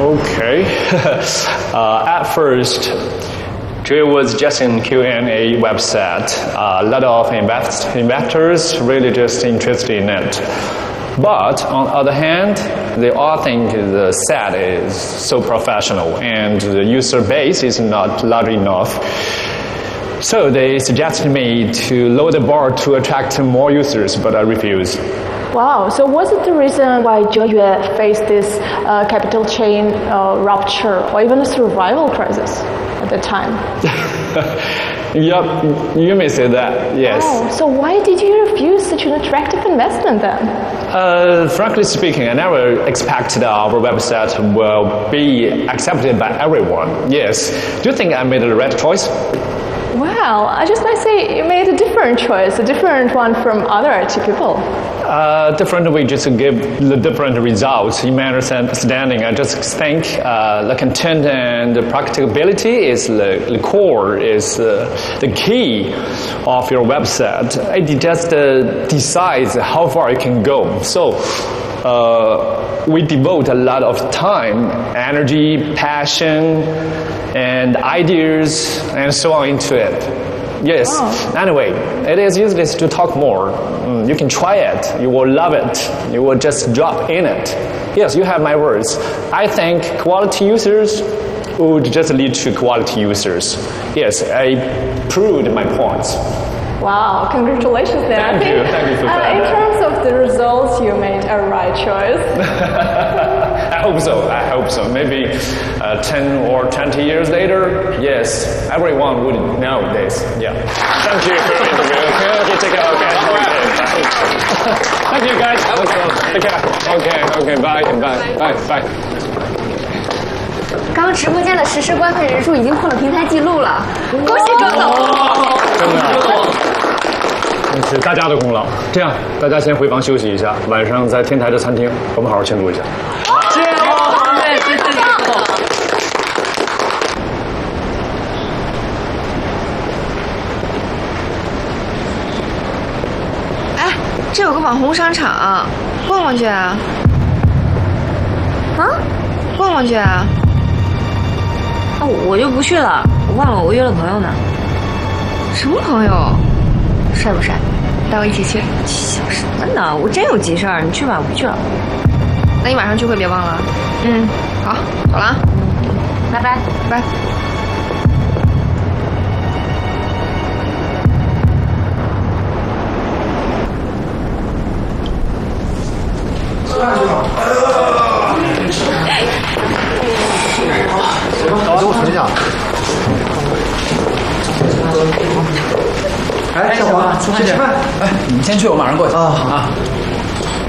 Okay. At first, it was just an Q&A website. A lot of investors really just interested in it. But on the other hand, they all think the site is so professional and the user base is not large enough. So they suggested me to lower the bar to attract more users, but I refused. Wow, so was it the reason why Zheyue faced this capital chain rupture or even a survival crisis at the time? Yep, you may say that, yes. Oh, so why did you refuse such an attractive investment then? Frankly speaking, I never expected our website will be accepted by everyone. Yes. Do you think I made the right choice? Well, I just might say you made a different choice, a different one from other IT people. Different, we just give the different results. In my understanding, I just think the content and the practicability is the core, is the key of your website. It just decides how far it can go. So we devote a lot of time, energy, passion, and ideas, and so on into it. Yes. Oh. Anyway, it is useless to talk more. You can try it. You will love it. You will just drop in it. Yes, you have my words. I think quality users would just lead to quality users. Yes, I proved my points. Wow, congratulations there. Thank you for that. In terms of the results, you made a right choice. I hope so. Maybe 10 or 20 years later, yes, everyone would know this. Yeah. Thank you for the interview. Okay, take care. Okay. Thank you, guys. Take care. Okay. Bye. 刚刚直播间的实时观看人数已经破了平台记录了，恭喜周总！ 真的，是大家的功劳。这样，大家先回房休息一下，晚上在天台的餐厅，我们好好庆祝一下。 谢谢哎，这有个网红商场，逛逛去啊？啊？逛逛去啊？ 哦，我就不去了，我忘了我约了朋友呢。 什么朋友？帅不帅？带我一起去。 想什么呢？我真有急事儿，你去吧，我不去了。 那你晚上聚会别忘了。嗯，好，走了啊。 拜拜， 拜拜。 给我存一下。哎，小黄，出去吃饭。 哎，你们先去，我马上过去。 啊，好。